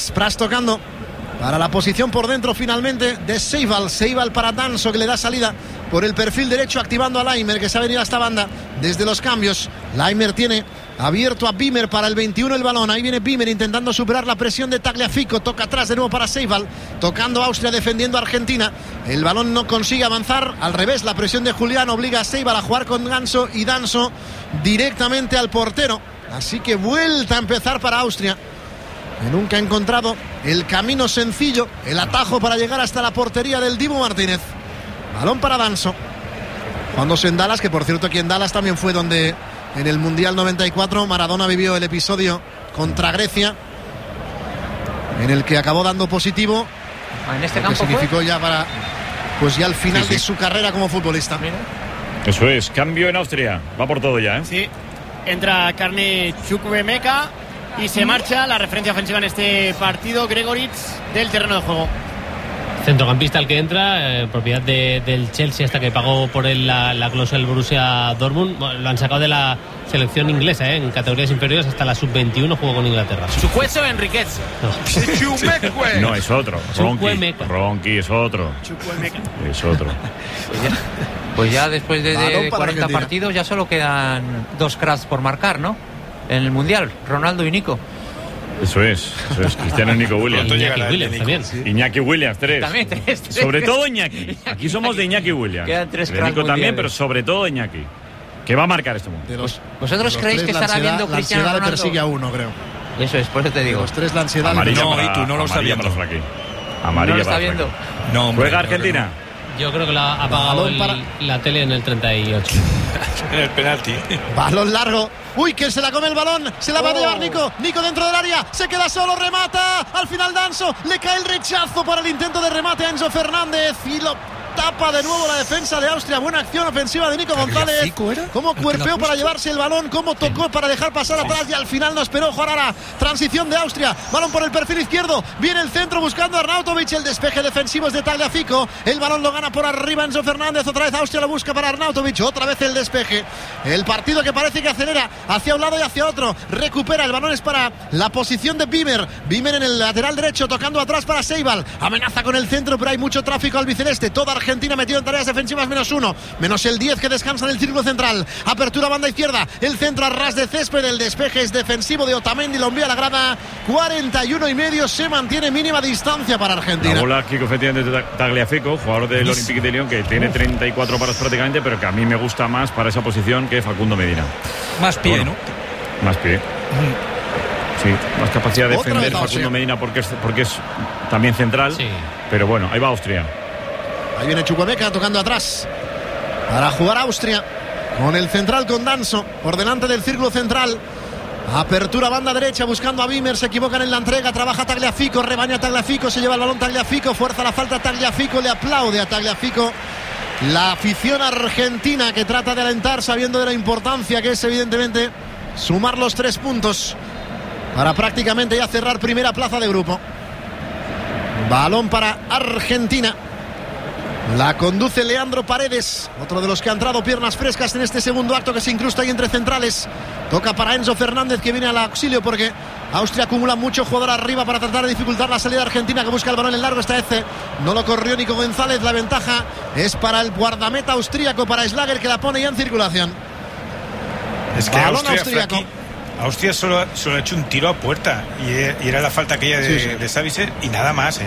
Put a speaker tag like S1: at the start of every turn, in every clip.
S1: Pras tocando para la posición por dentro finalmente de Seibal para Danso, que le da salida por el perfil derecho, activando a Laimer, que se ha venido a esta banda desde los cambios. Laimer tiene abierto a Wimmer para el 21 el balón. Ahí viene Wimmer intentando superar la presión de Tagliafico. Toca atrás de nuevo para Seibal, tocando Austria, defendiendo a Argentina. El balón no consigue avanzar. Al revés, la presión de Julián obliga a Seibal a jugar con Danso, y Danso directamente al portero. Así que vuelta a empezar para Austria, que nunca ha encontrado el camino sencillo, el atajo para llegar hasta la portería del Dibu Martínez. Balón para Danso. Cuando en Dallas, que por cierto aquí en Dallas también fue donde en el Mundial 94 Maradona vivió el episodio contra Grecia, en el que acabó dando positivo.
S2: En este
S1: campo significó ya para, pues ya el final de su carrera como futbolista.
S3: Eso es, cambio en Austria. Va por todo ya, ¿eh?
S4: Sí, entra Carne Chukwuemeka y se marcha la referencia ofensiva en este partido, Gregoritsch, del terreno de juego.
S5: Centrocampista el que entra, propiedad del Chelsea, hasta que pagó por él la cláusula del Borussia Dortmund. Bueno, lo han sacado de la selección inglesa, en categorías inferiores, hasta la sub-21 jugó con Inglaterra.
S4: ¿Chukwueso Enriquez?
S3: No. No, es otro. Ronqui es otro. Es otro.
S2: Pues ya después de 40 partidos ya solo quedan 2 cracks por marcar, ¿no? En el Mundial, Ronaldo y Nico.
S3: Eso es, Cristiano y Nico Williams.
S5: Iñaki Williams también.
S3: Sí. Iñaki Williams, 3.
S2: También 3.
S3: Sobre todo Iñaki. Aquí somos de Iñaki Williams.
S2: Quedan 3
S3: de Nico también, pero sobre todo Iñaki, que va a marcar este mundo.
S2: ¿Vosotros creéis que estará viendo Cristiano Ronaldo?
S1: La ansiedad le persigue a uno, creo.
S2: Eso es, por eso te digo.
S1: Los 3 la ansiedad.
S3: Amarilla
S6: no,
S3: para,
S6: y tú no lo estás viendo.
S3: Amarilla
S2: ¿No lo está
S3: para
S2: viendo?
S6: No, hombre,
S3: ¿Juega Argentina?
S5: Yo creo que la ha apagado la tele en el 38.
S6: En el penalti.
S1: Balón largo. Uy, que se la come el balón. Se la va a llevar Nico. Nico dentro del área. Se queda solo, remata. Al final Danso. Le cae el rechazo para el intento de remate a Enzo Fernández. Y lo tapa de nuevo la defensa de Austria. Buena acción ofensiva de Nico González. Cómo cuerpeó para llevarse el balón, cómo tocó para dejar pasar atrás, y al final no esperó jugar a la transición de Austria. Balón por el perfil izquierdo. Viene el centro buscando a Arnautovic. El despeje defensivo es de Tagliafico. El balón lo gana por arriba Enzo Fernández. Otra vez Austria lo busca para Arnautovic. Otra vez el despeje. El partido que parece que acelera hacia un lado y hacia otro. Recupera. El balón es para la posición de Wimmer. Wimmer en el lateral derecho, tocando atrás para Seibal. Amenaza con el centro, pero hay mucho tráfico albiceleste. Toda Argentina metido en tareas defensivas, -1, menos el 10 que descansa en el círculo central. Apertura banda izquierda, el centro a ras de césped, el despeje es defensivo de Otamendi, lo envía a la grada. 41,5, se mantiene mínima distancia para Argentina.
S3: La bola, Kiko, efectivamente, de Tagliafico, jugador del Olympique de Lyon, que tiene 34 paros prácticamente, pero que a mí me gusta más para esa posición que Facundo Medina.
S6: Más pie, ¿no?
S3: Más pie. Sí, más capacidad de defender Facundo Medina porque es también central. Sí. Pero bueno, ahí va Austria.
S1: Ahí viene Chukwuemeka tocando atrás para jugar Austria con el central, con Danso por delante del círculo central. Apertura banda derecha buscando a Wimmer, se equivocan en la entrega, trabaja Tagliafico, rebaña Tagliafico, se lleva el balón Tagliafico, fuerza la falta Tagliafico, le aplaude a Tagliafico la afición argentina, que trata de alentar sabiendo de la importancia que es evidentemente sumar los 3 puntos para prácticamente ya cerrar primera plaza de grupo. Balón para Argentina. La conduce Leandro Paredes, otro de los que ha entrado piernas frescas en este segundo acto, que se incrusta ahí entre centrales. Toca para Enzo Fernández, que viene al auxilio porque Austria acumula mucho jugador arriba para tratar de dificultar la salida argentina, que busca el balón en largo esta vez. No lo corrió Nico González. La ventaja es para el guardameta austríaco, para Schlager, que la pone ya en circulación.
S6: Es que
S1: balón austríaco.
S6: Austria solo ha hecho un tiro a puerta y era la falta aquella de Savice y nada más,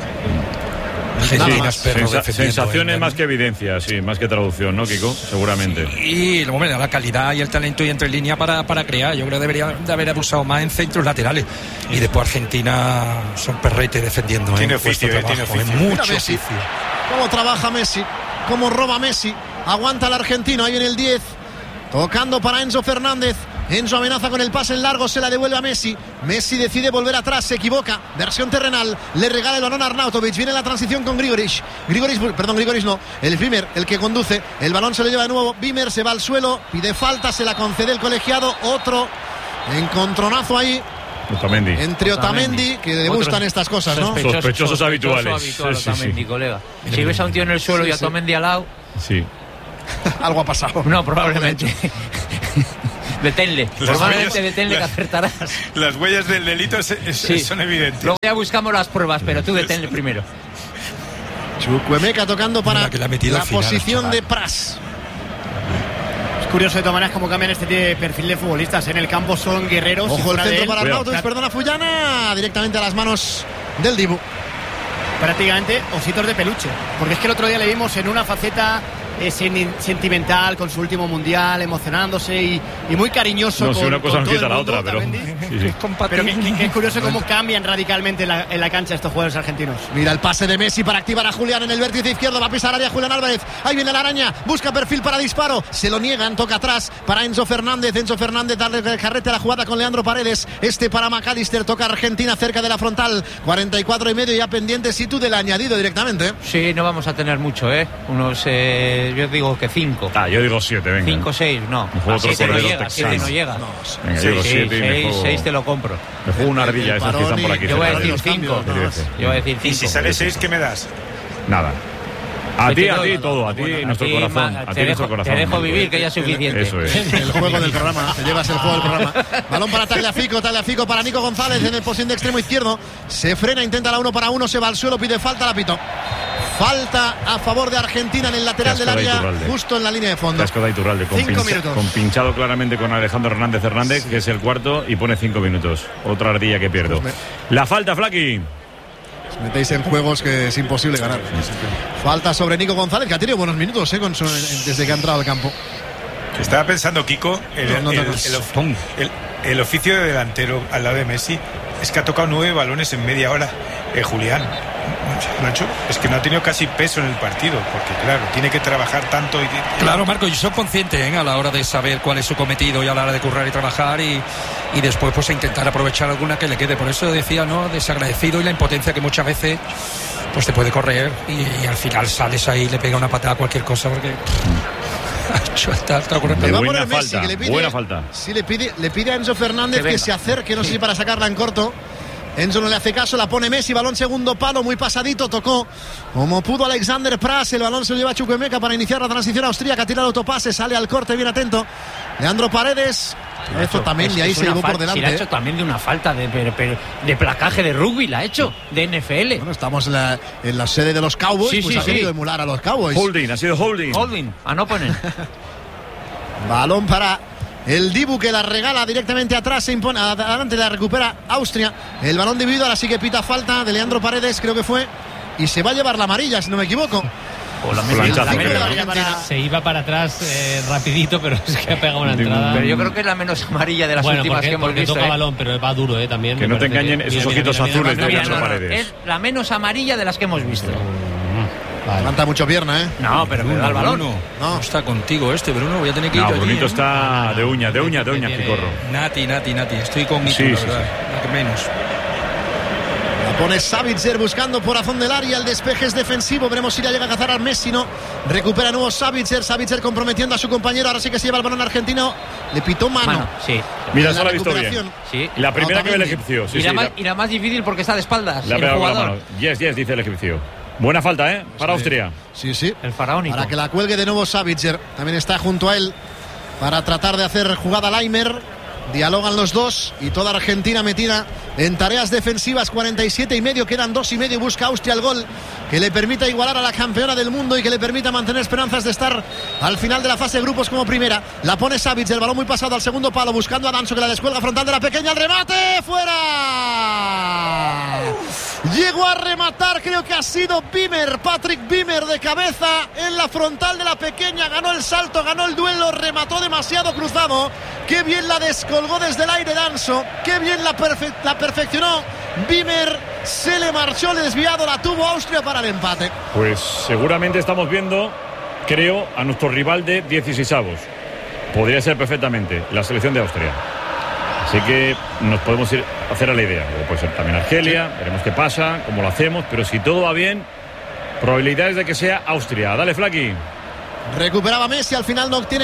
S3: Sensaciones más que evidencia, sí, más que traducción, ¿no, Kiko? Seguramente.
S6: Y la calidad y el talento y entre línea para crear. Yo creo que debería de haber abusado más en centros laterales. Y después Argentina son perrete defendiendo.
S1: Tiene
S6: oficio,
S1: tiene mucho oficio. Cómo trabaja Messi, cómo roba Messi. Aguanta el argentino, ahí en el 10. Tocando para Enzo Fernández. Enzo amenaza con el pase en largo, se la devuelve a Messi. Messi decide volver atrás, se equivoca. Versión terrenal, le regala el balón a Arnautovic. Viene la transición con Grigoric. Grigoric no, el Wimmer, el que conduce. El balón se lo lleva de nuevo. Wimmer se va al suelo, pide falta, se la concede el colegiado. Otro encontronazo ahí.
S3: Otamendi.
S1: Entre Otamendi, que le gustan estas cosas, ¿no?
S3: Sospechosos habituales.
S2: Sí. Colega. Si ves a un tío en el suelo y a Otamendi al lado.
S3: Sí.
S1: Algo ha pasado.
S2: No, probablemente. Deténle. Normalmente deténle que acertarás.
S7: Las huellas del delito son evidentes.
S2: Luego ya buscamos las pruebas, pero tú deténle primero.
S1: Chukwuemeka tocando para la posición de Pras.
S4: Es curioso de todas maneras cómo cambian este perfil de futbolistas. En el campo son guerreros.
S1: Ojo, el centro para Arnautovic, perdona Fullana, directamente a las manos del Dibu.
S4: Prácticamente ositos de peluche, porque es que el otro día le vimos en una faceta sentimental con su último mundial, emocionándose y muy cariñoso.
S3: No sé, una cosa no quita la otra, pero
S4: pero que es curioso cómo cambian radicalmente en la cancha estos jugadores argentinos.
S1: Mira el pase de Messi para activar a Julián en el vértice izquierdo, va a pisar área Julián Álvarez, ahí viene la araña, busca perfil para disparo, se lo niegan, toca atrás para Enzo Fernández darle el carrete a la jugada con Leandro Paredes, para McAllister, toca Argentina cerca de la frontal, 44,5 ya pendiente si tú del añadido directamente.
S2: Sí, no vamos a tener mucho, unos yo digo que 5.
S3: Yo digo 7, venga.
S2: 5, 6, no.
S3: A 7
S2: no llega. Venga,
S3: yo digo 7
S2: 6 te lo compro.
S3: Me juego una ardilla, esas que están por aquí.
S2: Yo voy a decir 5.
S7: Y si sale 6, ¿qué me das?
S3: Nada. A ti todo, a ti nuestro corazón.
S2: Te dejo vivir, que ya es suficiente.
S3: Eso es.
S1: El juego del programa, te llevas el juego del programa. Balón para Tagliafico para Nico González en el posición de extremo izquierdo. Se frena, intenta la 1 para 1, se va al suelo, pide falta, la pitó. Falta a favor de Argentina en el lateral del área, justo en la línea de fondo.
S3: Casco de Iturralde,
S1: 5 minutos.
S3: Compinchado claramente con Alejandro Hernández, que es el cuarto, y pone 5 minutos. Otra ardilla que pierdo. La falta, Flaqui.
S1: Os metéis en juegos que es imposible ganar. Falta sobre Nico González, que ha tenido buenos minutos desde que ha entrado al campo.
S7: Estaba pensando, Kiko, el oficio de delantero al lado de Messi es que ha tocado 9 balones en media hora. Julián, Nacho, es que no ha tenido casi peso en el partido, porque claro, tiene que trabajar tanto.
S6: Claro, Marco, yo soy consciente a la hora de saber cuál es su cometido y a la hora de currar y trabajar y después pues intentar aprovechar alguna que le quede. Por eso decía, ¿no? Desagradecido y la impotencia que muchas veces pues te puede correr y al final sales ahí y le pega una patada a cualquier cosa porque
S3: buena falta.
S1: Sí, le pide a Enzo Fernández que se acerque, no sé si para sacarla en corto. Enzo no le hace caso, la pone Messi, balón segundo palo, muy pasadito, tocó como pudo Alexander Pras, el balón se lo lleva Chukwuemeka para iniciar la transición austríaca, tira el autopase, sale al corte, bien atento Leandro Paredes. Esto también de ahí se llevó por delante.
S2: Sí, la ha hecho también de una falta de placaje de rugby, la ha hecho, de NFL.
S1: Bueno, estamos en la sede de los Cowboys, ha querido emular a los Cowboys.
S3: Ha sido holding.
S2: A no poner.
S1: Balón para el Dibu, que la regala directamente atrás, se impone adelante, la recupera Austria. El balón dividido, ahora sí que pita falta de Leandro Paredes, creo que fue, y se va a llevar la amarilla, si no me equivoco.
S5: Se iba para atrás rapidito, pero es que ha pegado una entrada.
S2: Pero yo creo que es la menos amarilla de las últimas que hemos visto.
S5: Toca balón, pero va duro también.
S3: Que no te engañen esos ojitos azules de Leandro Paredes.
S2: Es la menos amarilla de las que hemos visto.
S1: Levanta mucho pierna,
S2: No, pero me da el balón.
S6: No está contigo Bruno, voy a tener que ir.
S3: No, Brunito está de uña, Picorro.
S6: Nati, estoy con Nico, la verdad, la que menos.
S1: La pone Savitzer buscando por azón del área, el despeje es defensivo, veremos si ya llega a cazar al Messi, no. Recupera nuevo Savitzer comprometiendo a su compañero, ahora sí que se lleva el balón argentino, le pitó mano.
S2: Sí.
S3: Mira, eso lo ha visto bien.
S2: Sí.
S3: La primera que ve el egipcio.
S2: Y la más difícil porque está de espaldas.
S3: La pega con la mano. Yes, dice el egipcio. Buena falta, para Austria.
S1: Sí.
S2: El faraónico.
S1: Para que la cuelgue de nuevo Savitzer. También está junto a él para tratar de hacer jugada Laimer. Dialogan los dos y toda Argentina metida en tareas defensivas. 47,5, quedan 2,5. Busca Austria el gol que le permita igualar a la campeona del mundo y que le permita mantener esperanzas de estar al final de la fase de grupos como primera. La pone Savitzer, el balón muy pasado al segundo palo, buscando a Danso, que la descuelga frontal de la pequeña, el remate, fuera. Llegó a rematar, creo que ha sido Patrick Wimmer de cabeza en la frontal de la pequeña, ganó el salto, ganó el duelo, remató demasiado cruzado. Qué bien la descolgó desde el aire Danso, qué bien la perfeccionó Wimmer, se le marchó, le desviado, la tuvo Austria para el empate.
S3: Pues seguramente estamos viendo, creo, a nuestro rival de 16avos. Podría ser perfectamente la selección de Austria. Así que nos podemos ir a hacer a la idea. Luego puede ser también Argelia, veremos qué pasa, cómo lo hacemos, pero si todo va bien, probabilidades de que sea Austria. Dale, Flaqui.
S1: Recuperaba Messi, al final no obtiene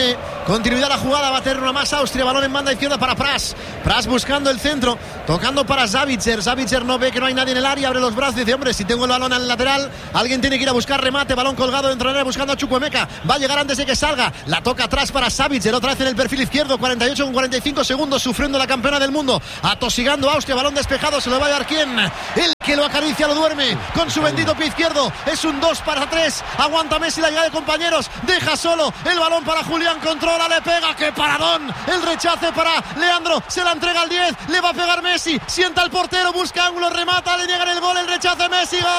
S1: continuidad la jugada, va a tener una más Austria, balón en banda izquierda para Pras buscando el centro, tocando para Savitzer no ve que no hay nadie en el área, abre los brazos y dice, hombre, si tengo el balón al lateral, alguien tiene que ir a buscar remate, balón colgado dentro del área buscando a Chukwuemeka, va a llegar antes de que salga, la toca atrás para Savitzer, otra vez en el perfil izquierdo, 48 con 45 segundos, sufriendo la campeona del mundo, atosigando a Austria, balón despejado, se lo va a dar ¿quién? El que lo acaricia, lo duerme con su bendito pie izquierdo, es un 2-3, aguanta Messi la llegada de compañeros, deja solo el balón para Julián, controla, le pega, qué paradón, el rechace para Leandro, se la entrega al 10, le va a pegar Messi, sienta al portero, busca ángulo, remata, le niegan el gol, el rechace, Messi, ¡gol!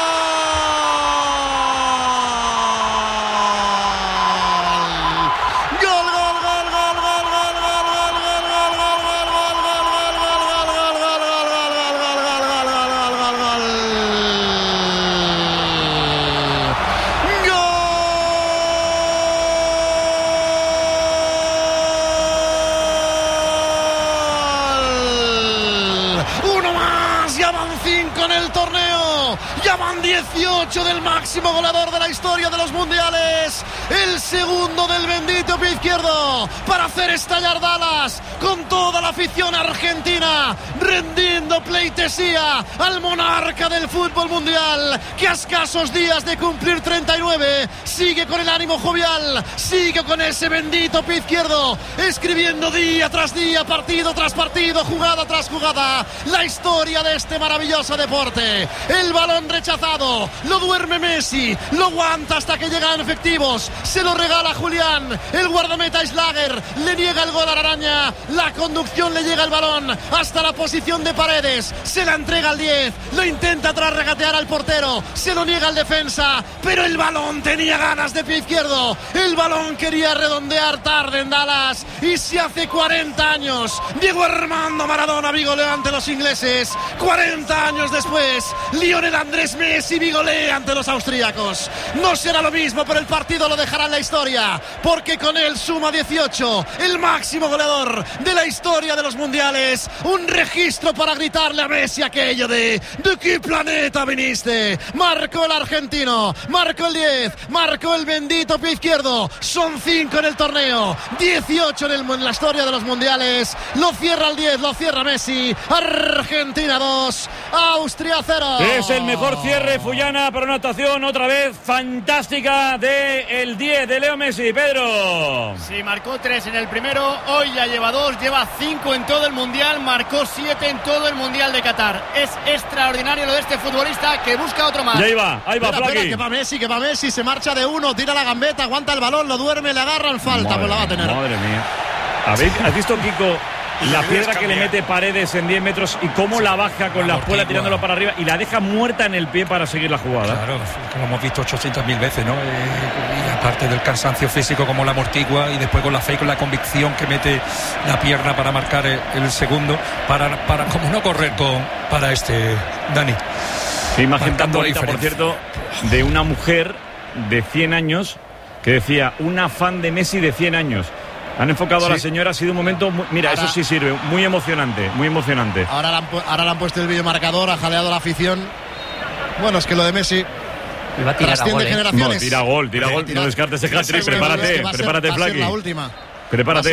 S1: En el torneo, ya van 18 del máximo goleador de la historia de los mundiales, el segundo del bendito pie izquierdo para hacer estallar Dallas con toda la afición argentina rendiendo pleitesía al monarca del fútbol mundial, que a escasos días de cumplir 39 sigue con el ánimo jovial, sigue con ese bendito pie izquierdo, escribiendo día tras día, partido tras partido, jugada tras jugada, la historia de este maravilloso deporte. El balón rechazado, lo duerme Messi, lo aguanta hasta que llegan efectivos, se lo regala Julián, el guardameta Schlager, le niega el gol a la araña, la conducción le llega el balón hasta la posición de Paredes, se la entrega al 10, lo intenta tras regatear al portero, se lo niega el defensa, pero el balón tenía ganas de pie izquierdo, el balón quería redondear tarde en Dallas, y si hace 40 años Diego Armando Maradona vigolea ante los ingleses, 40 años después Lionel Andrés Messi vigolea ante los austríacos, no será lo mismo, pero el partido lo dejará en la historia, porque con él suma 18, el máximo goleador de la historia de los mundiales, un registro para gritarle a Messi aquello de qué planeta viniste, marcó el argentino, marcó el 10, marcó el bendito pie izquierdo, son 5 en el torneo, 18 en la historia de los mundiales, lo cierra el 10, lo cierra Messi, Argentina 2, Austria 0.
S3: Es el mejor cierre, Fullana, para una actuación otra vez fantástica de el 10 de Leo Messi. Pedro.
S4: Sí, marcó 3 en el primero, hoy ya lleva 2, lleva 5 en todo el mundial, marcó 7 en todo el mundial de Qatar. Es extraordinario lo de este futbolista que busca otro más.
S3: Ya iba, ahí va,
S1: espera, que va Messi, se marcha de uno, tira la gambeta, aguanta el balón, lo duerme, le agarra el falta, pues la va a tener.
S3: Madre mía. ¿Has visto, Kiko, la piedra que le mete Paredes en 10 metros y cómo la baja con la espuela tirándolo para arriba y la deja muerta en el pie para seguir la jugada?
S6: Claro, lo hemos visto 800.000 veces, ¿no? Y aparte del cansancio físico, como la amortigua, y después con la fe y con la convicción que mete la pierna para marcar el segundo, para como no correr para Dani.
S3: Qué imagen tan bonita, por cierto, de una mujer de 100 años que decía, una fan de Messi de 100 años. Han enfocado a la señora, ha sido un momento mira, ahora, eso sí sirve, muy emocionante, muy emocionante.
S1: Ahora le han puesto el videomarcador, ha jaleado la afición. Bueno, es que lo de Messi
S2: va a tirar
S1: trasciende generaciones.
S3: No, tira gol, no descartes ese hat-trick, prepárate, Flaky.
S1: Va a ser la última.
S3: Prepárate.
S1: Va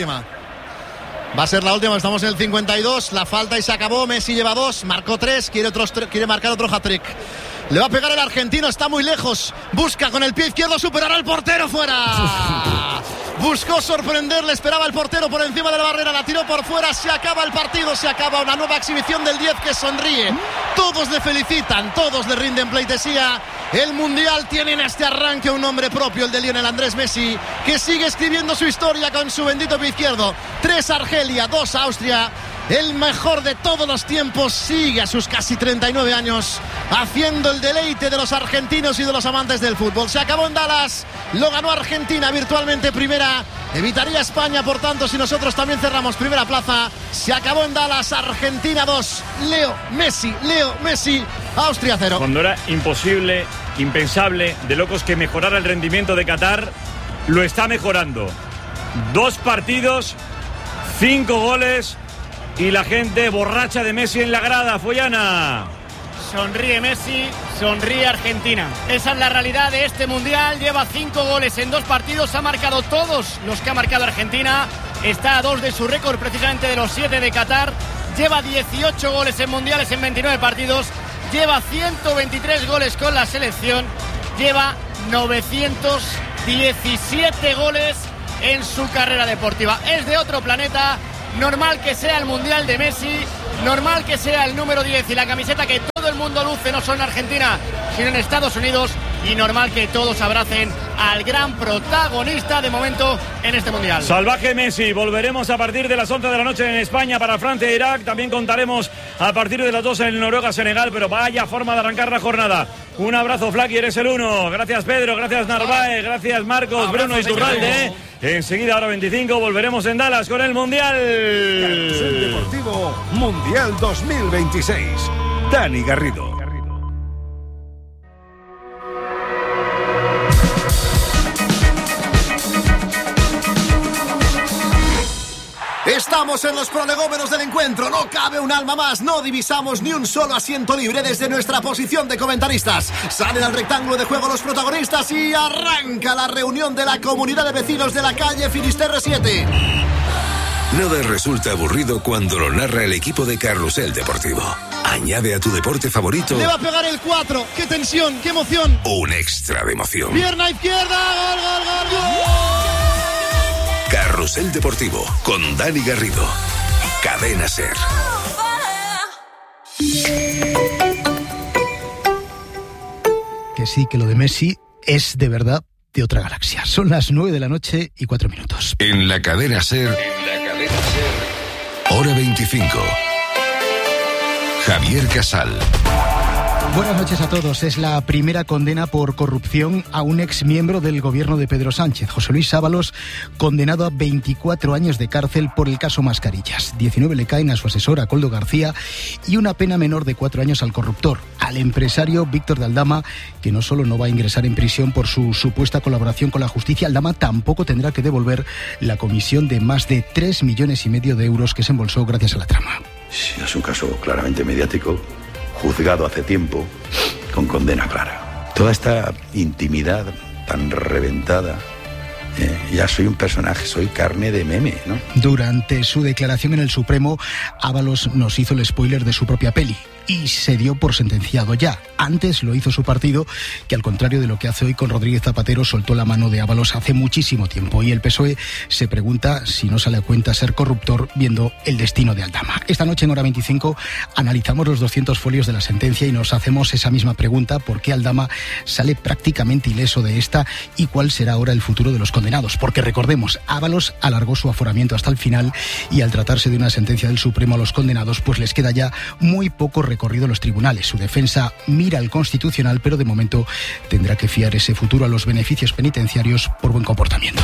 S1: a ser la última, estamos en el 52, la falta y se acabó, Messi lleva 2, marcó 3, quiere marcar otro hat-trick. Le va a pegar el argentino, está muy lejos, busca con el pie izquierdo superar al portero, fuera. Buscó sorprenderle, esperaba el portero por encima de la barrera, la tiró por fuera, se acaba el partido, se acaba una nueva exhibición del 10 que sonríe. Todos le felicitan, todos le rinden pleitesía. El Mundial tiene en este arranque un nombre propio, el de Lionel Andrés Messi, que sigue escribiendo su historia con su bendito pie izquierdo. 3 Argelia, 2 Austria. El mejor de todos los tiempos sigue a sus casi 39 años haciendo el deleite de los argentinos y de los amantes del fútbol. Se acabó en Dallas, lo ganó Argentina virtualmente primera, evitaría España, por tanto, si nosotros también cerramos primera plaza. Se acabó en Dallas, Argentina 2, Leo Messi, Austria 0.
S3: Cuando era imposible, impensable, de locos que mejorara el rendimiento de Qatar, lo está mejorando. 2 partidos, 5 goles y la gente borracha de Messi en la grada, Follana.
S4: sonríe Messi, sonríe Argentina. Esa es la realidad de este Mundial. Lleva 5 goles en 2 partidos, ha marcado todos los que ha marcado Argentina. Está a 2 de su récord, precisamente de los 7 de Qatar. Lleva 18 goles en mundiales en 29 partidos. Lleva 123 goles con la selección. Lleva 917 goles en su carrera deportiva. Es de otro planeta. Normal que sea el Mundial de Messi. Normal que sea el número 10 y la camiseta que todo el mundo luce, no solo en Argentina, sino en Estados Unidos. Y normal que todos abracen al gran protagonista de momento en este Mundial.
S3: Salvaje Messi. Volveremos a partir de las 11 de la noche en España para Francia e Irak. También contaremos a partir de las 2 en Noruega-Senegal. Pero vaya forma de arrancar la jornada. Un abrazo, Flaky, eres el uno. Gracias, Pedro. Gracias, Narváez. Gracias, Marcos, Bruno y Iturralde. Enseguida, hora 25, volveremos en Dallas con el Mundial.
S8: Carrusel Deportivo Mundial 2026. Dani Garrido.
S1: Estamos en los prolegómenos del encuentro. No cabe un alma más. No divisamos ni un solo asiento libre desde nuestra posición de comentaristas. Salen al rectángulo de juego los protagonistas y arranca la reunión de la comunidad de vecinos de la calle Finisterre 7.
S9: Nada resulta aburrido cuando lo narra el equipo de Carrusel Deportivo. Añade a tu deporte favorito.
S1: Le va a pegar el 4. ¡Qué tensión! ¡Qué emoción!
S9: Un extra de emoción.
S1: Pierna izquierda. ¡Gol, gol, gol, gol!
S9: Carrusel Deportivo con Dani Garrido. Cadena SER.
S10: Que sí, que lo de Messi es de verdad de otra galaxia. Son las 9 de la noche y 4 minutos.
S9: En la cadena SER. Hora 25. Javier Casal.
S10: Buenas noches a todos. Es la primera condena por corrupción a un ex miembro del gobierno de Pedro Sánchez, José Luis Ábalos, condenado a 24 años de cárcel por el caso Mascarillas. 19 le caen a su asesor, a Koldo García, y una pena menor de 4 años al corruptor, al empresario Víctor de Aldama, que no solo no va a ingresar en prisión por su supuesta colaboración con la justicia, Aldama tampoco tendrá que devolver la comisión de más de 3,5 millones de euros que se embolsó gracias a la trama.
S11: Sí, es un caso claramente mediático, juzgado hace tiempo, con condena clara. Toda esta intimidad tan reventada, ya soy un personaje, soy carne de meme, ¿no?
S10: Durante su declaración en el Supremo, Ábalos nos hizo el spoiler de su propia peli y se dio por sentenciado ya. Antes lo hizo su partido, que al contrario de lo que hace hoy con Rodríguez Zapatero, soltó la mano de Ábalos hace muchísimo tiempo. Y el PSOE se pregunta si no sale a cuenta ser corruptor viendo el destino de Aldama. Esta noche en Hora 25 analizamos los 200 folios de la sentencia y nos hacemos esa misma pregunta: ¿por qué Aldama sale prácticamente ileso de esta y cuál será ahora el futuro de los condenados? Porque recordemos, Ábalos alargó su aforamiento hasta el final y al tratarse de una sentencia del Supremo a los condenados, pues les queda ya muy poco recorrido en los tribunales. Su defensa mira al Constitucional, pero de momento tendrá que fiar ese futuro a los beneficios penitenciarios por buen comportamiento.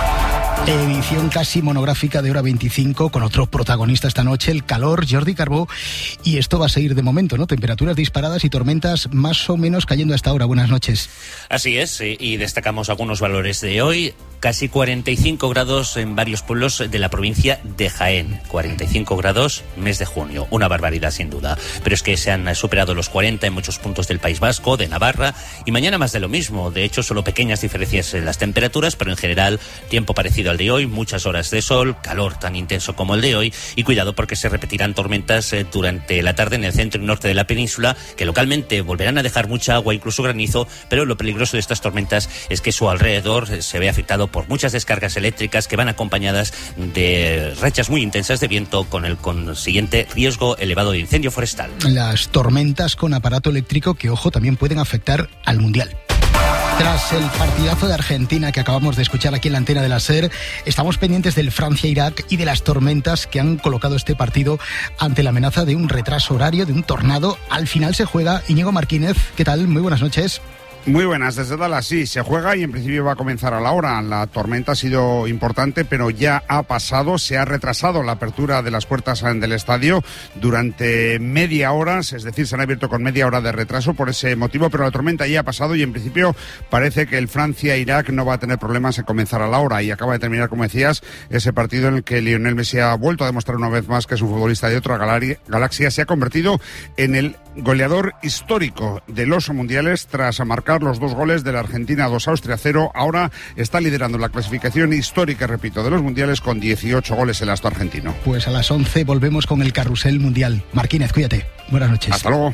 S10: Edición casi monográfica de Hora 25 con otro protagonista esta noche, el calor, Jordi Carbó, y esto va a seguir de momento, ¿no? Temperaturas disparadas y tormentas más o menos cayendo hasta ahora. Buenas noches.
S12: Así es, y destacamos algunos valores de hoy. Casi 45 grados en varios pueblos de la provincia de Jaén. 45 grados, mes de junio. Una barbaridad, sin duda. Pero es que se han superado los 40 en muchos puntos del País Vasco, de Navarra, y mañana más de lo mismo. De hecho, solo pequeñas diferencias en las temperaturas, pero en general, tiempo parecido al de hoy, muchas horas de sol, calor tan intenso como el de hoy, y cuidado porque se repetirán tormentas durante la tarde en el centro y norte de la península, que localmente volverán a dejar mucha agua, incluso granizo, pero lo peligroso de estas tormentas es que su alrededor se ve afectado por muchas descargas eléctricas que van acompañadas de rachas muy intensas de viento, con el consiguiente riesgo elevado de incendio forestal.
S10: Las tormentas con aparato eléctrico que, ojo, también pueden afectar al Mundial. Tras el partidazo de Argentina que acabamos de escuchar aquí en la antena de la SER, estamos pendientes del Francia-Irak y de las tormentas que han colocado este partido ante la amenaza de un retraso horario, de un tornado. Al final se juega. Íñigo Martínez, ¿qué tal? Muy buenas noches.
S13: Muy buenas, desde Dallas. Sí, se juega y en principio va a comenzar a la hora. La tormenta ha sido importante, pero ya ha pasado. Se ha retrasado la apertura de las puertas del estadio durante media hora, es decir, se han abierto con media hora de retraso por ese motivo, pero la tormenta ya ha pasado y en principio parece que el Francia-Irak no va a tener problemas en comenzar a la hora. Y acaba de terminar, como decías, ese partido en el que Lionel Messi ha vuelto a demostrar una vez más que es un futbolista de otra galaxia. Se ha convertido en el goleador histórico de los mundiales tras marcar los 2 goles de la Argentina 2, Austria 0. Ahora está liderando la clasificación histórica, repito, de los mundiales con 18 goles el astro argentino.
S10: Pues a las 11 volvemos con el carrusel mundial. Marquínez, cuídate. Buenas noches.
S13: Hasta luego.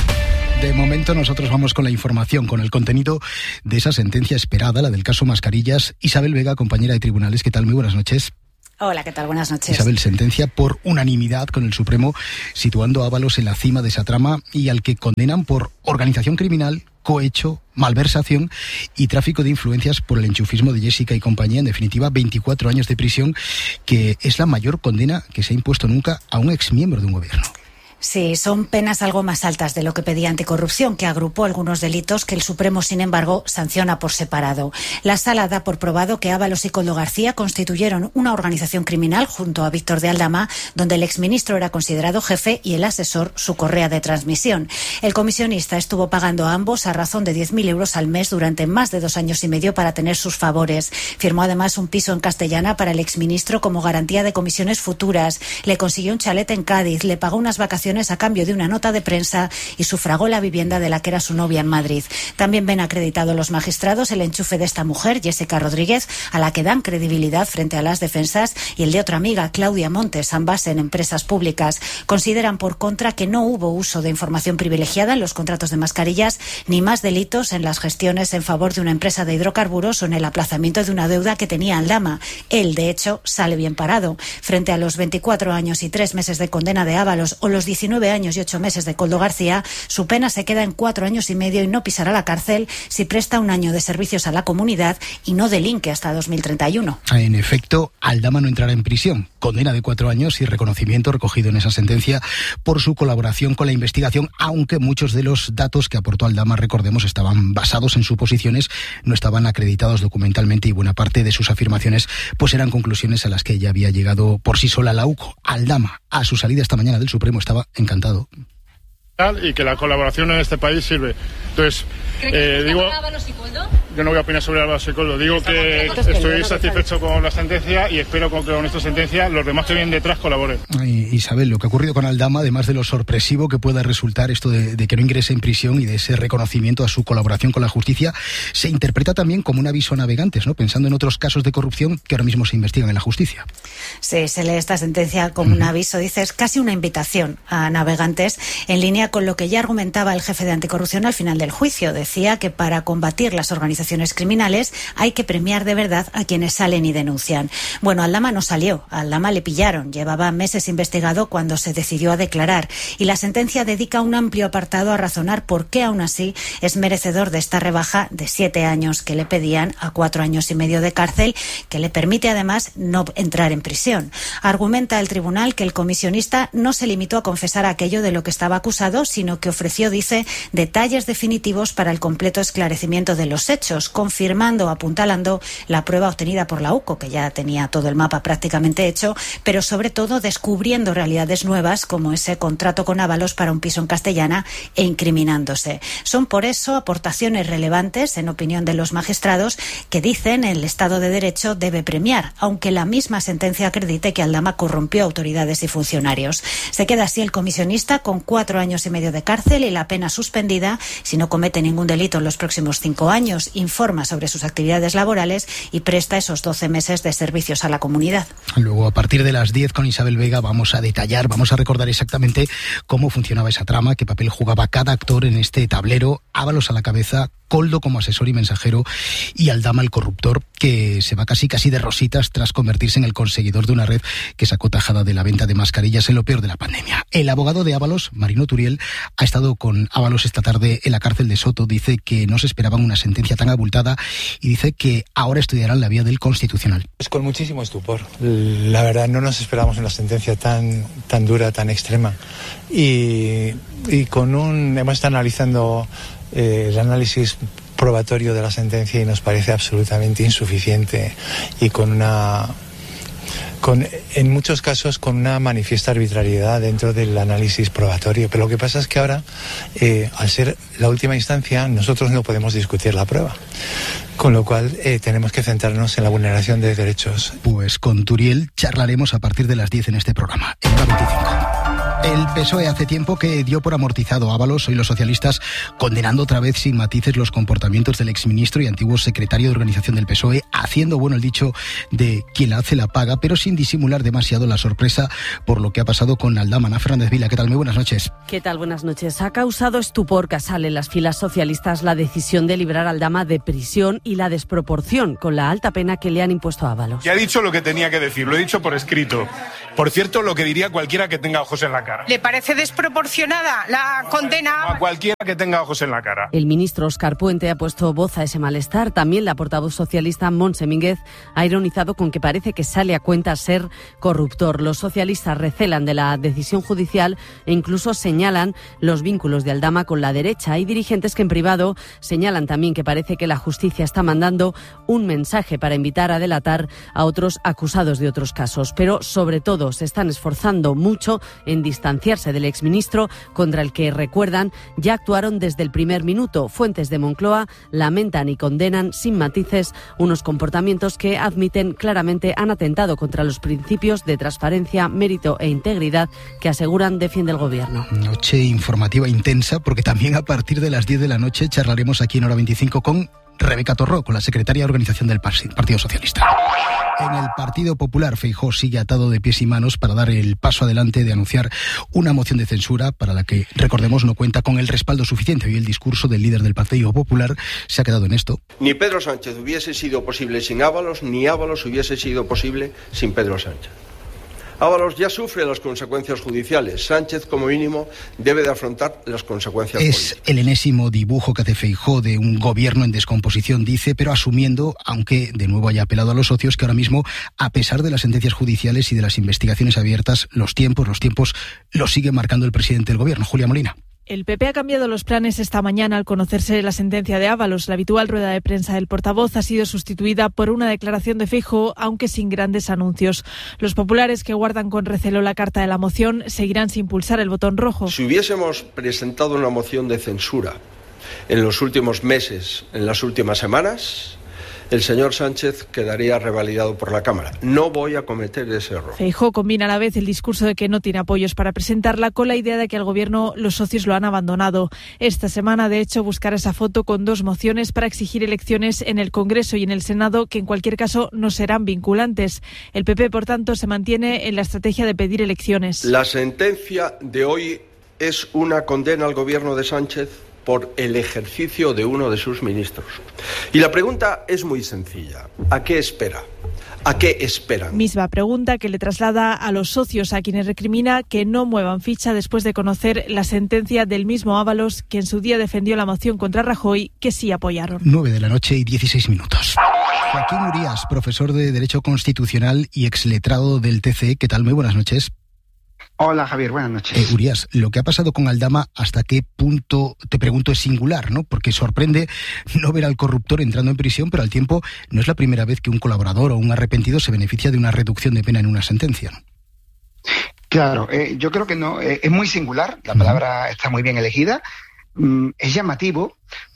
S10: De momento nosotros vamos con la información, con el contenido de esa sentencia esperada, la del caso Mascarillas. Isabel Vega, compañera de tribunales, ¿qué tal? Muy buenas noches.
S14: Hola, ¿qué tal? Buenas noches.
S10: Isabel, sentencia por unanimidad con el Supremo, situando a Ábalos en la cima de esa trama y al que condenan por organización criminal, cohecho, malversación y tráfico de influencias por el enchufismo de Jessica y compañía. En definitiva, 24 años de prisión, que es la mayor condena que se ha impuesto nunca a un exmiembro de un gobierno.
S14: Sí, son penas algo más altas de lo que pedía Anticorrupción, que agrupó algunos delitos que el Supremo, sin embargo, sanciona por separado. La Sala da por probado que Ábalos y Koldo García constituyeron una organización criminal junto a Víctor de Aldama, donde el exministro era considerado jefe y el asesor su correa de transmisión. El comisionista estuvo pagando a ambos a razón de 10.000 euros al mes durante más de 2 años y medio para tener sus favores. Firmó además un piso en Castellana para el exministro como garantía de comisiones futuras. Le consiguió un chalet en Cádiz, le pagó unas vacaciones a cambio de una nota de prensa y sufragó la vivienda de la que era su novia en Madrid. También ven acreditados los magistrados el enchufe de esta mujer, Jessica Rodríguez, a la que dan credibilidad frente a las defensas, y el de otra amiga, Claudia Montes, ambas en empresas públicas. Consideran por contra que no hubo uso de información privilegiada en los contratos de mascarillas, ni más delitos en las gestiones en favor de una empresa de hidrocarburos o en el aplazamiento de una deuda que tenía Aldama. Él, de hecho, sale bien parado. Frente a los 24 años y 3 meses de condena de Ábalos o los 19 años y 8 meses de Koldo García, su pena se queda en 4 años y medio y no pisará la cárcel si presta 1 año de servicios a la comunidad y no delinque hasta 2031.
S10: En efecto, Aldama no entrará en prisión. Condena de 4 años y reconocimiento recogido en esa sentencia por su colaboración con la investigación, aunque muchos de los datos que aportó Aldama, recordemos, estaban basados en suposiciones, no estaban acreditados documentalmente y buena parte de sus afirmaciones pues eran conclusiones a las que ya había llegado por sí sola la UCO. Aldama, a su salida esta mañana del Supremo, estaba encantado.
S15: Y que la colaboración en este país sirve. Entonces, digo, yo no voy a opinar sobre Ábalos y Koldo. Digo que estoy satisfecho con la sentencia y espero que con esta sentencia los demás que vienen detrás colaboren.
S10: Isabel, lo que ha ocurrido con Aldama, además de lo sorpresivo que pueda resultar esto de que no ingrese en prisión y de ese reconocimiento a su colaboración con la justicia, se interpreta también como un aviso a navegantes, ¿no? Pensando en otros casos de corrupción que ahora mismo se investigan en la justicia.
S14: Sí, se lee esta sentencia como un aviso, dices, casi una invitación a navegantes, en línea con lo que ya argumentaba el jefe de Anticorrupción al final del juicio. Decía que para combatir las organizaciones criminales hay que premiar de verdad a quienes salen y denuncian. Bueno, Aldama no salió, a Aldama le pillaron, llevaba meses investigado cuando se decidió a declarar, y la sentencia dedica un amplio apartado a razonar por qué aún así es merecedor de esta rebaja de 7 años que le pedían a 4 años y medio de cárcel, que le permite además no entrar en prisión. Argumenta el tribunal que el comisionista no se limitó a confesar aquello de lo que estaba acusado, sino que ofreció, dice, detalles definitivos para el completo esclarecimiento de los hechos, confirmando o apuntalando la prueba obtenida por la UCO, que ya tenía todo el mapa prácticamente hecho, pero sobre todo descubriendo realidades nuevas como ese contrato con Ábalos para un piso en Castellana e incriminándose. Son por eso aportaciones relevantes, en opinión de los magistrados, que dicen el Estado de Derecho debe premiar, aunque la misma sentencia acredite que Aldama corrompió autoridades y funcionarios. Se queda así el comisionista con 4 años y medio de cárcel y la pena suspendida si no comete ningún delito en los próximos 5 años, informa sobre sus actividades laborales y presta esos 12 meses de servicios a la comunidad.
S10: Luego, a partir de las 10 con Isabel Vega vamos a detallar, vamos a recordar exactamente cómo funcionaba esa trama, qué papel jugaba cada actor en este tablero. Ábalos a la cabeza, Koldo como asesor y mensajero y Aldama el corruptor, que se va casi de rositas tras convertirse en el conseguidor de una red que sacó tajada de la venta de mascarillas en lo peor de la pandemia. El abogado de Ábalos, Marino Turiel, ha estado con Ábalos esta tarde en la cárcel de Soto. Dice que no se esperaban una sentencia tan abultada y dice que ahora estudiarán la vía del Constitucional.
S16: Es con muchísimo estupor. La verdad, no nos esperábamos una sentencia tan dura, tan extrema. Y hemos estado analizando el análisis probatorio de la sentencia y nos parece absolutamente insuficiente y en muchos casos con una manifiesta arbitrariedad dentro del análisis probatorio. Pero lo que pasa es que ahora, al ser la última instancia, nosotros no podemos discutir la prueba. Con lo cual tenemos que centrarnos en la vulneración de derechos.
S10: Pues con Turiel charlaremos a partir de las 10 en este programa, en la 25. El PSOE hace tiempo que dio por amortizado a Ábalos. Hoy los socialistas condenando otra vez sin matices los comportamientos del exministro y antiguo secretario de organización del PSOE, haciendo bueno el dicho de quien la hace la paga, pero sin disimular demasiado la sorpresa por lo que ha pasado con Aldama. Ana Fernández Vila, ¿qué tal? Muy buenas noches.
S17: ¿Qué tal? Buenas noches. Ha causado estupor, Casal, en las filas socialistas la decisión de librar a Aldama de prisión y la desproporción con la alta pena que le han impuesto a Ábalos.
S18: Ya he dicho lo que tenía que decir, lo he dicho por escrito. Por cierto, lo que diría cualquiera que tenga ojos en la cara.
S19: ¿Le parece desproporcionada la condena?
S18: A cualquiera que tenga ojos en la cara.
S17: El ministro Óscar Puente ha puesto voz a ese malestar. También la portavoz socialista Montse Mínguez ha ironizado con que parece que sale a cuenta ser corruptor. Los socialistas recelan de la decisión judicial e incluso señalan los vínculos de Aldama con la derecha. Hay dirigentes que en privado señalan también que parece que la justicia está mandando un mensaje para invitar a delatar a otros acusados de otros casos. Pero sobre todo se están esforzando mucho en distanciarse del exministro, contra el que, recuerdan, ya actuaron desde el primer minuto. Fuentes de Moncloa lamentan y condenan sin matices unos comportamientos que admiten claramente han atentado contra los principios de transparencia, mérito e integridad que aseguran defiende el Gobierno.
S10: Noche informativa intensa, porque también a partir de las 10 de la noche charlaremos aquí en Hora 25 con Rebeca Torró, con la secretaria de organización del Partido Socialista. En el Partido Popular, Feijóo sigue atado de pies y manos para dar el paso adelante de anunciar una moción de censura para la que, recordemos, no cuenta con el respaldo suficiente. Hoy el discurso del líder del Partido Popular se ha quedado en esto.
S20: Ni Pedro Sánchez hubiese sido posible sin Ábalos, ni Ábalos hubiese sido posible sin Pedro Sánchez. Ábalos ya sufre las consecuencias judiciales. Sánchez, como mínimo, debe de afrontar las consecuencias políticas.
S10: Es el enésimo dibujo que hace Feijóo de un gobierno en descomposición, dice, pero asumiendo, aunque de nuevo haya apelado a los socios, que ahora mismo, a pesar de las sentencias judiciales y de las investigaciones abiertas, los tiempos los sigue marcando el presidente del gobierno, Julia Molina.
S21: El PP ha cambiado los planes esta mañana al conocerse la sentencia de Ábalos. La habitual rueda de prensa del portavoz ha sido sustituida por una declaración de Feijóo, aunque sin grandes anuncios. Los populares, que guardan con recelo la carta de la moción, seguirán sin pulsar el botón rojo.
S20: Si hubiésemos presentado una moción de censura en los últimos meses, en las últimas semanas, el señor Sánchez quedaría revalidado por la Cámara. No voy a cometer ese error.
S21: Feijóo combina a la vez el discurso de que no tiene apoyos para presentarla con la idea de que al Gobierno los socios lo han abandonado. Esta semana, de hecho, buscará esa foto con 2 mociones para exigir elecciones en el Congreso y en el Senado, que en cualquier caso no serán vinculantes. El PP, por tanto, se mantiene en la estrategia de pedir elecciones.
S20: La sentencia de hoy es una condena al Gobierno de Sánchez por el ejercicio de uno de sus ministros. Y la pregunta es muy sencilla. ¿A qué espera? ¿A qué esperan?
S21: Misma pregunta que le traslada a los socios, a quienes recrimina que no muevan ficha después de conocer la sentencia del mismo Ábalos, que en su día defendió la moción contra Rajoy, que sí apoyaron.
S10: 9 de la noche y 16 minutos. Joaquín Urías, profesor de Derecho Constitucional y exletrado del TCE. ¿Qué tal? Muy buenas noches.
S22: Hola, Javier, buenas noches.
S10: Urías, lo que ha pasado con Aldama, ¿hasta qué punto, te pregunto, es singular, ¿no? Porque sorprende no ver al corruptor entrando en prisión, pero al tiempo no es la primera vez que un colaborador o un arrepentido se beneficia de una reducción de pena en una sentencia, ¿no?
S22: Claro, yo creo que no, es muy singular, la palabra está muy bien elegida, es llamativo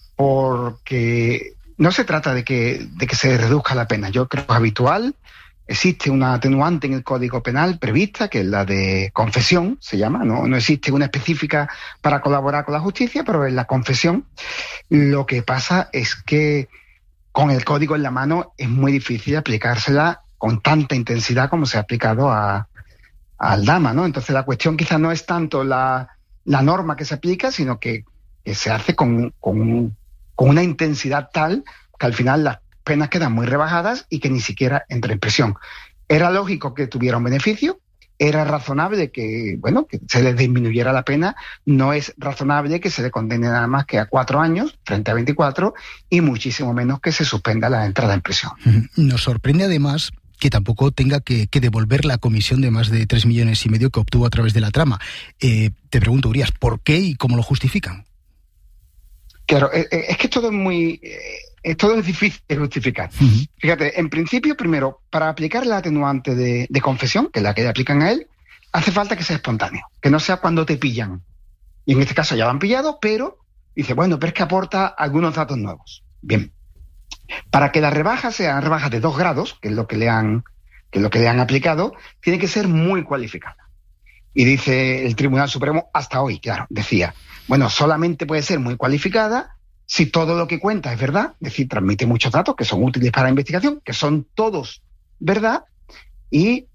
S22: porque no se trata de que se reduzca la pena, yo creo que es habitual. Existe una atenuante en el Código Penal prevista, que es la de confesión, se llama, no existe una específica para colaborar con la justicia, pero en la confesión lo que pasa es que con el código en la mano es muy difícil aplicársela con tanta intensidad como se ha aplicado a Aldama, ¿no? Entonces la cuestión quizás no es tanto la norma que se aplica, sino que se hace con una intensidad tal que al final las penas quedan muy rebajadas y que ni siquiera entra en prisión. Era lógico que tuviera un beneficio, era razonable que se le disminuyera la pena, no es razonable que se le condene nada más que a 4 años frente a 24 y muchísimo menos que se suspenda la entrada en prisión.
S10: Nos sorprende además que tampoco tenga que devolver la comisión de más de 3,5 millones que obtuvo a través de la trama. Te pregunto, Urías, ¿por qué y cómo lo justifican?
S22: Claro, es que todo es difícil de justificar. Fíjate, en principio, primero, para aplicar la atenuante de confesión, que es la que le aplican a él, hace falta que sea espontáneo, que no sea cuando te pillan. Y en este caso ya lo han pillado, pero dice, bueno, pero es que aporta algunos datos nuevos. Bien. Para que las rebajas sean rebajas de 2 grados, que es lo que le han aplicado, tiene que ser muy cualificada. Y dice el Tribunal Supremo, hasta hoy, claro, decía, bueno, solamente puede ser muy cualificada si todo lo que cuenta es verdad, es decir, transmite muchos datos que son útiles para la investigación, que son todos verdad, y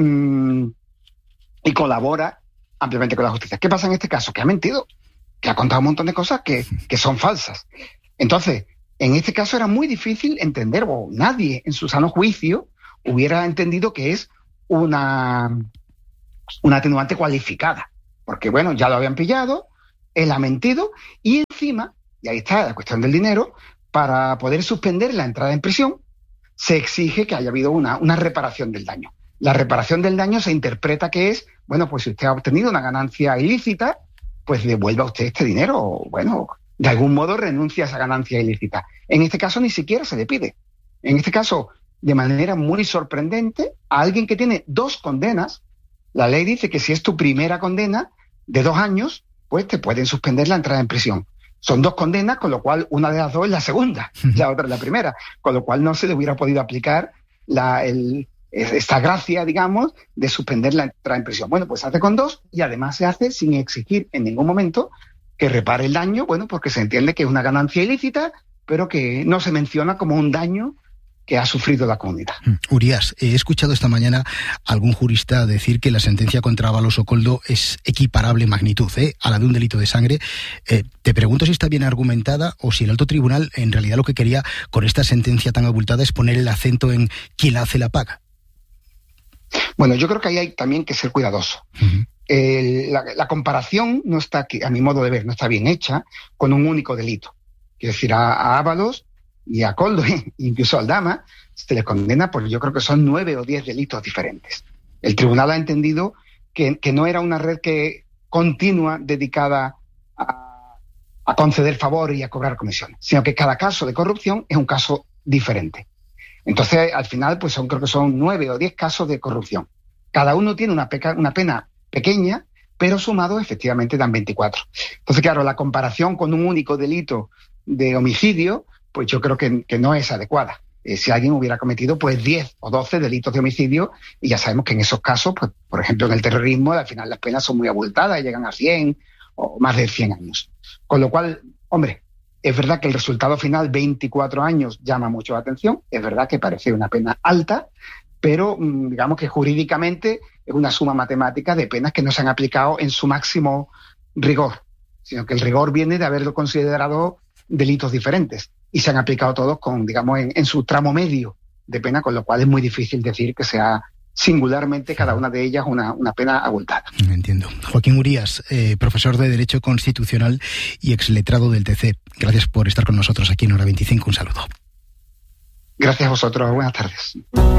S22: colabora ampliamente con la justicia. ¿Qué pasa en este caso? Que ha mentido, que ha contado un montón de cosas que son falsas. Entonces, en este caso era muy difícil entender, o nadie en su sano juicio hubiera entendido que es una atenuante cualificada, porque bueno, ya lo habían pillado, él ha mentido, y encima, y ahí está la cuestión del dinero, para poder suspender la entrada en prisión, se exige que haya habido una reparación del daño. La reparación del daño se interpreta que es, bueno, pues si usted ha obtenido una ganancia ilícita, pues devuelva usted este dinero, o bueno, de algún modo renuncia a esa ganancia ilícita. En este caso ni siquiera se le pide. En este caso, de manera muy sorprendente, a alguien que tiene 2 condenas, la ley dice que si es tu primera condena de 2 años, pues te pueden suspender la entrada en prisión. Son 2 condenas, con lo cual una de las 2 es la segunda, la otra es la primera, con lo cual no se le hubiera podido aplicar esta gracia, digamos, de suspender la entrada en prisión. Bueno, pues se hace con 2 y además se hace sin exigir en ningún momento que repare el daño, bueno, porque se entiende que es una ganancia ilícita, pero que no se menciona como un daño que ha sufrido la comunidad.
S10: Urías, he escuchado esta mañana a algún jurista decir que la sentencia contra Ábalos Okoldo es equiparable en magnitud a la de un delito de sangre. Te pregunto si está bien argumentada o si el alto tribunal en realidad lo que quería con esta sentencia tan abultada es poner el acento en quien la hace la paga.
S22: Bueno, yo creo que ahí hay también que ser cuidadoso. La comparación no está, a mi modo de ver, no está bien hecha con un único delito. Quiero decir, a Ábalos y a Koldo, incluso a Aldama, se les condena por, yo creo que son 9 o 10 delitos diferentes. El tribunal ha entendido que no era una red continua dedicada a conceder favor y a cobrar comisiones, sino que cada caso de corrupción es un caso diferente. Entonces, al final, pues creo que son 9 o 10 casos de corrupción. Cada uno tiene una pena pequeña, pero sumado efectivamente dan 24. Entonces, claro, la comparación con un único delito de homicidio, pues yo creo que no es adecuada. Si alguien hubiera cometido pues 10 o 12 delitos de homicidio, y ya sabemos que en esos casos, pues por ejemplo en el terrorismo, al final las penas son muy abultadas y llegan a 100 o más de 100 años. Con lo cual, hombre, es verdad que el resultado final, 24 años, llama mucho la atención, es verdad que parece una pena alta, pero digamos que jurídicamente es una suma matemática de penas que no se han aplicado en su máximo rigor, sino que el rigor viene de haberlo considerado delitos diferentes y se han aplicado todos en su tramo medio de pena, con lo cual es muy difícil decir que sea singularmente cada una de ellas una pena abultada.
S10: Entiendo. Joaquín Urías, profesor de Derecho Constitucional y exletrado del TC. Gracias por estar con nosotros aquí en Hora 25. Un saludo.
S22: Gracias a vosotros. Buenas tardes.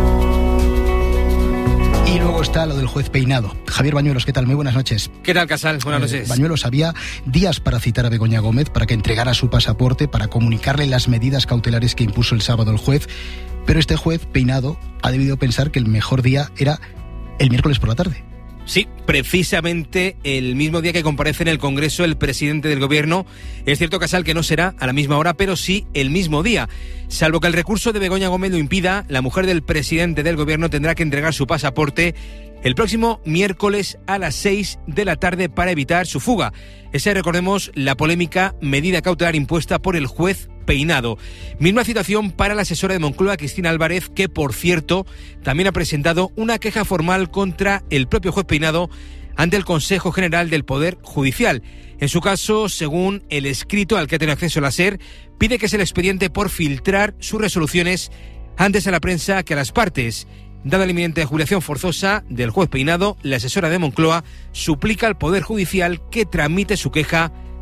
S10: Y luego está lo del juez Peinado. Javier Bañuelos, ¿qué tal? Muy buenas noches.
S5: ¿Qué tal, Casal? Buenas noches.
S10: Bañuelos, había días para citar a Begoña Gómez para que entregara su pasaporte, para comunicarle las medidas cautelares que impuso el sábado el juez, pero este juez Peinado ha debido pensar que el mejor día era el miércoles por la tarde.
S5: Sí, precisamente el mismo día que comparece en el Congreso el presidente del Gobierno. Es cierto, Casal, que no será a la misma hora, pero sí el mismo día. Salvo que el recurso de Begoña Gómez lo impida, la mujer del presidente del Gobierno tendrá que entregar su pasaporte el próximo miércoles a las 6 de la tarde para evitar su fuga. Esa es, recordemos, la polémica medida cautelar impuesta por el juez Peinado. Misma situación para la asesora de Moncloa, Cristina Álvarez, que, por cierto, también ha presentado una queja formal contra el propio juez Peinado ante el Consejo General del Poder Judicial. En su caso, según el escrito al que ha tenido acceso la SER, pide que es el expediente por filtrar sus resoluciones antes a la prensa que a las partes. Dada la inminente jubilación forzosa del juez Peinado, la asesora de Moncloa suplica al Poder Judicial que tramite su queja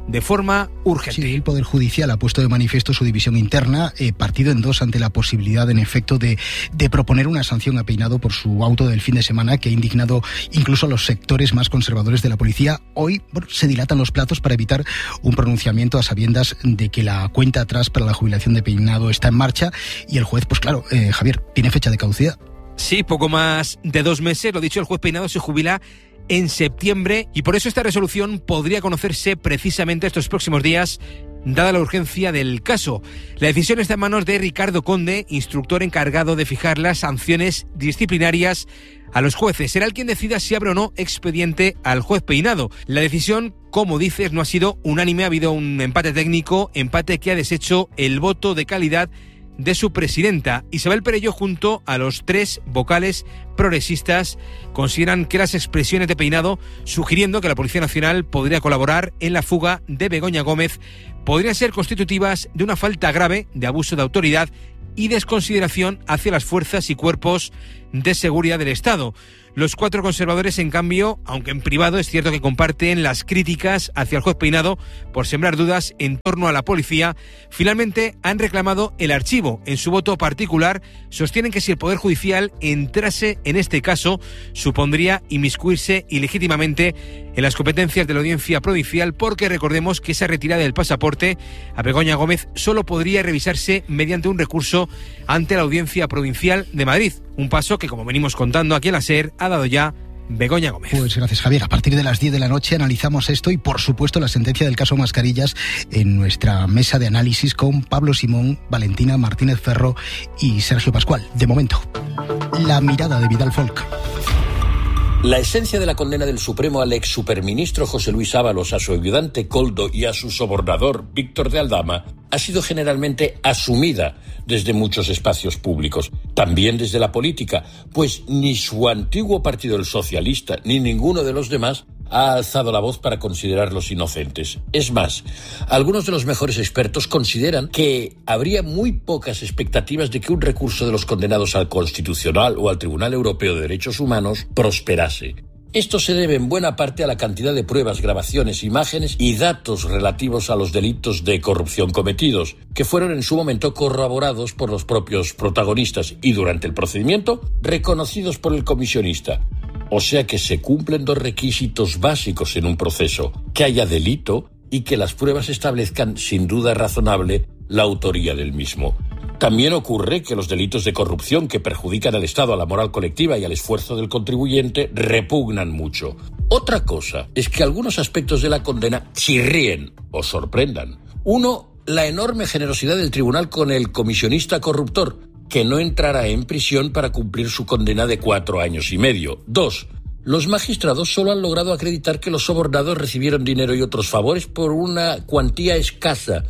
S5: de forma urgente.
S10: Sí, el Poder Judicial ha puesto de manifiesto su división interna, partido en dos ante la posibilidad, en efecto, de proponer una sanción a Peinado por su auto del fin de semana, que ha indignado incluso a los sectores más conservadores de la policía. Hoy se dilatan los plazos para evitar un pronunciamiento a sabiendas de que la cuenta atrás para la jubilación de Peinado está en marcha y el juez, pues claro, Javier, tiene fecha de caducidad.
S5: Sí, poco más de 2 meses. Lo dicho, el juez Peinado se jubila en septiembre y por eso esta resolución podría conocerse precisamente estos próximos días, dada la urgencia del caso. La decisión está en manos de Ricardo Conde, instructor encargado de fijar las sanciones disciplinarias a los jueces. Será el quien decida si abre o no expediente al juez Peinado. La decisión, como dices, no ha sido unánime. Ha habido un empate técnico, empate que ha deshecho el voto de calidad de su presidenta. Isabel Perelló, junto a los 3 vocales progresistas, consideran que las expresiones de Peinado, sugiriendo que la Policía Nacional podría colaborar en la fuga de Begoña Gómez, podrían ser constitutivas de una falta grave de abuso de autoridad y desconsideración hacia las fuerzas y cuerpos de seguridad del Estado. Los 4 conservadores, en cambio, aunque en privado, es cierto que comparten las críticas hacia el juez Peinado por sembrar dudas en torno a la policía, finalmente han reclamado el archivo. En su voto particular, sostienen que si el Poder Judicial entrase en este caso, supondría inmiscuirse ilegítimamente en las competencias de la Audiencia Provincial, porque recordemos que esa retirada del pasaporte a Begoña Gómez solo podría revisarse mediante un recurso ante la Audiencia Provincial de Madrid. Un paso que, como venimos contando aquí en la SER, ha dado ya Begoña Gómez.
S10: Pues gracias, Javier. A partir de las 10 de la noche analizamos esto y, por supuesto, la sentencia del caso Mascarillas en nuestra mesa de análisis con Pablo Simón, Valentina Martínez Ferro y Sergio Pascual. De momento, la mirada de Vidal Folk.
S6: La esencia de la condena del Supremo al ex superministro José Luis Ábalos, a su ayudante Koldo y a su sobornador Víctor de Aldama ha sido generalmente asumida desde muchos espacios públicos, también desde la política, pues ni su antiguo partido, el socialista, ni ninguno de los demás ha alzado la voz para considerarlos inocentes. Es más, algunos de los mejores expertos consideran que habría muy pocas expectativas de que un recurso de los condenados al Constitucional o al Tribunal Europeo de Derechos Humanos prosperase. Esto se debe en buena parte a la cantidad de pruebas, grabaciones, imágenes y datos relativos a los delitos de corrupción cometidos, que fueron en su momento corroborados por los propios protagonistas y durante el procedimiento reconocidos por el comisionista. O sea que se cumplen 2 requisitos básicos en un proceso: que haya delito y que las pruebas establezcan sin duda razonable la autoría del mismo. También ocurre que los delitos de corrupción que perjudican al Estado, a la moral colectiva y al esfuerzo del contribuyente repugnan mucho. Otra cosa es que algunos aspectos de la condena chirríen o sorprendan. Uno, la enorme generosidad del tribunal con el comisionista corruptor, que no entrará en prisión para cumplir su condena de 4 años y medio. 2, los magistrados solo han logrado acreditar que los sobornados recibieron dinero y otros favores por una cuantía escasa,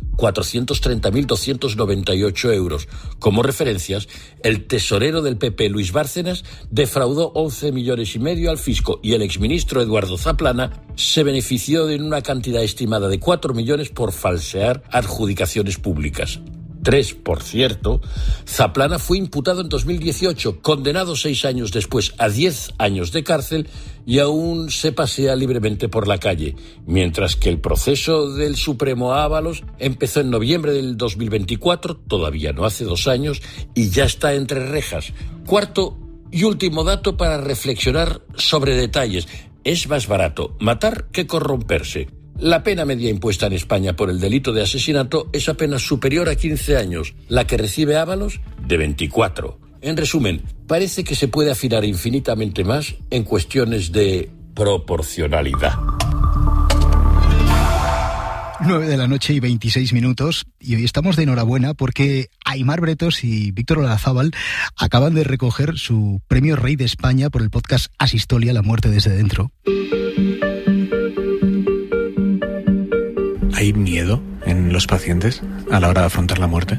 S6: 430.298 euros. Como referencias, el tesorero del PP, Luis Bárcenas, defraudó 11 millones y medio al fisco y el exministro Eduardo Zaplana se benefició de una cantidad estimada de 4 millones por falsear adjudicaciones públicas. 3, por cierto, Zaplana fue imputado en 2018, condenado 6 años después a 10 años de cárcel y aún se pasea libremente por la calle, mientras que el proceso del Supremo a Ábalos empezó en noviembre del 2024, todavía no hace 2 años, y ya está entre rejas. Cuarto y último dato para reflexionar sobre detalles: es más barato matar que corromperse. La pena media impuesta en España por el delito de asesinato es apenas superior a 15 años, la que recibe Ábalos de 24. En resumen, parece que se puede afinar infinitamente más en cuestiones de proporcionalidad.
S10: 9 de la noche y 26 minutos, y hoy estamos de enhorabuena porque Aimar Bretos y Víctor Olazábal acaban de recoger su premio Rey de España por el podcast Asistolia, la muerte desde dentro.
S7: ¿Hay miedo en los pacientes a la hora de afrontar la muerte?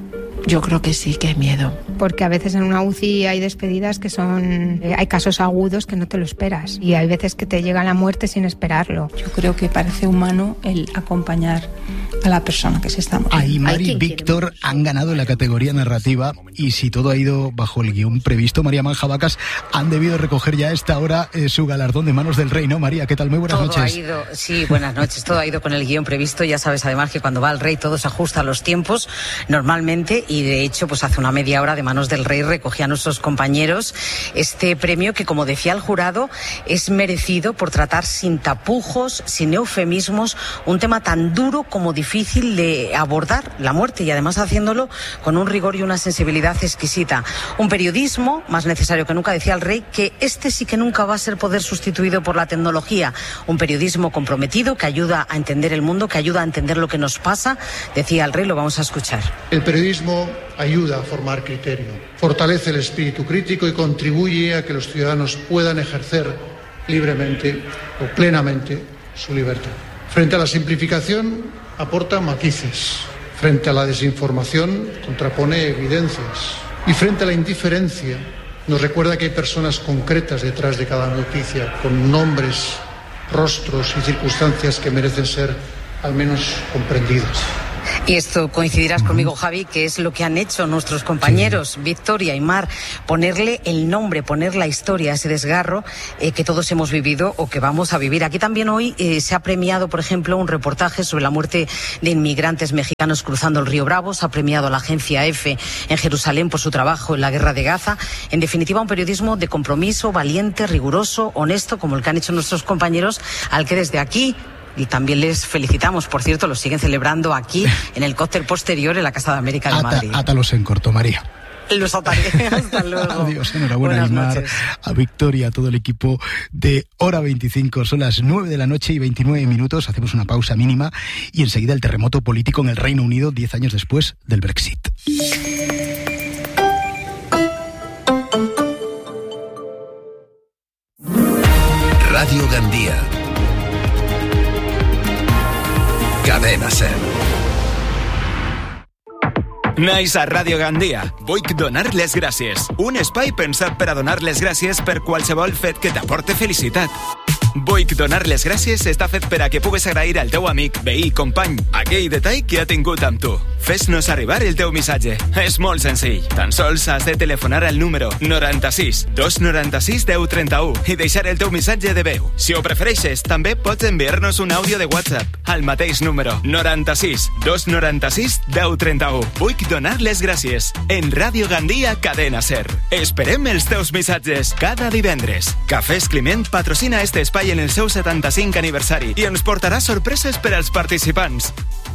S2: Yo creo que sí, que hay miedo.
S7: Porque a veces en una UCI hay despedidas que son... hay casos agudos que no te lo esperas. Y hay veces que te llega la muerte sin esperarlo.
S2: Yo creo que parece humano el acompañar a la persona que se está muriendo.
S10: Aymar y Víctor han ganado en la categoría narrativa, y si todo ha ido bajo el guión previsto, María Manjabacas, han debido recoger ya a esta hora su galardón de manos del rey, ¿no, María? ¿Qué tal? Muy buenas noches.
S23: Sí, buenas noches. Todo ha ido con el guión previsto. Ya sabes, además, que cuando va el rey todo se ajusta a los tiempos normalmente, y de hecho, pues hace una media hora de manos del rey recogía a nuestros compañeros este premio que, como decía el jurado, es merecido por tratar sin tapujos, sin eufemismos, un tema tan duro como difícil de abordar, la muerte, y además haciéndolo con un rigor y una sensibilidad exquisita. Un periodismo más necesario que nunca, decía el rey, que este sí que nunca va a ser poder sustituido por la tecnología. Un periodismo comprometido que ayuda a entender el mundo, que ayuda a entender lo que nos pasa, decía el rey. Lo vamos a escuchar.
S24: El periodismo ayuda a formar criterio, fortalece el espíritu crítico y contribuye a que los ciudadanos puedan ejercer libremente o plenamente su libertad. Frente a la simplificación, aporta matices. Frente a la desinformación, contrapone evidencias. Y frente a la indiferencia, nos recuerda que hay personas concretas detrás de cada noticia, con nombres, rostros y circunstancias que merecen ser al menos comprendidas.
S23: Y esto coincidirás conmigo, Javi, que es lo que han hecho nuestros compañeros, Víctor y Aymar, ponerle el nombre, poner la historia a ese desgarro que todos hemos vivido o que vamos a vivir. Aquí también hoy se ha premiado, por ejemplo, un reportaje sobre la muerte de inmigrantes mexicanos cruzando el río Bravo. Se ha premiado a la agencia EFE en Jerusalén por su trabajo en la guerra de Gaza. En definitiva, un periodismo de compromiso, valiente, riguroso, honesto, como el que han hecho nuestros compañeros, al que desde aquí... y también les felicitamos, por cierto, lo siguen celebrando aquí en el cóctel posterior en la Casa de América de Madrid.
S10: Átalos en corto, María.
S23: Los ataré. Hasta luego.
S10: Adiós, enhorabuena, Aymar, a Víctor y a todo el equipo de Hora 25. Son las 9 de la noche y 29 minutos. Hacemos una pausa mínima y enseguida el terremoto político en el Reino Unido 10 años después del Brexit.
S9: Radio Gandía. Cadena Ser.
S25: Nais a Ràdio Gandia. Vull donar les gràcies. Un espai pensat per a donar les gràcies per qualsevol fet que t'aporte felicitat. Vull donar les gràcies està fet per a que pugues agrair al teu amic, veí, company, aquell detall que ha tingut amb tu. Fes-nos arribar el teu missatge. És molt senzill. Tan sols has de telefonar al número 96 296 1031 i deixar el teu missatge de veu. Si ho prefereixes, també pots enviar-nos un àudio de WhatsApp al mateix número 96 296 1031. Vull donar les gràcies en Ràdio Gandia Cadena Ser. Esperem els teus missatges cada divendres. Cafès Climent patrocina este espai en el seu 75 aniversari i ens portarà sorpreses per als participants.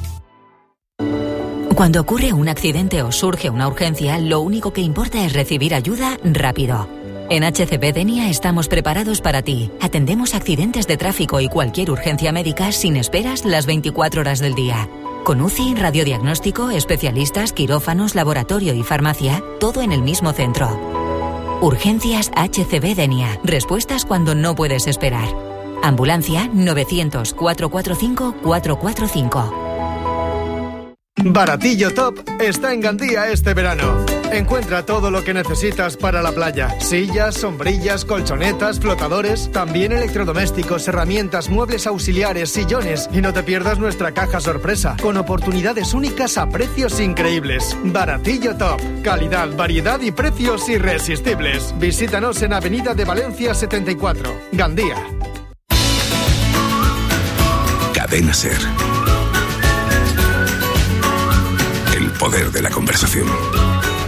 S26: Cuando ocurre un accidente o surge una urgencia, lo único que importa es recibir ayuda rápido. En HCB Denia estamos preparados para ti. Atendemos accidentes de tráfico y cualquier urgencia médica sin esperas las 24 horas del día. Con UCI, radiodiagnóstico, especialistas, quirófanos, laboratorio y farmacia, todo en el mismo centro. Urgencias HCB Denia. Respuestas cuando no puedes esperar. Ambulancia 900 445 445.
S27: Baratillo Top está en Gandía este verano. Encuentra todo lo que necesitas para la playa. Sillas, sombrillas, colchonetas, flotadores, también electrodomésticos, herramientas, muebles auxiliares, sillones. Y no te pierdas nuestra caja sorpresa, con oportunidades únicas a precios increíbles. Baratillo Top. Calidad, variedad y precios irresistibles. Visítanos en Avenida de Valencia 74, Gandía.
S9: Cadena Ser. El poder de la conversación.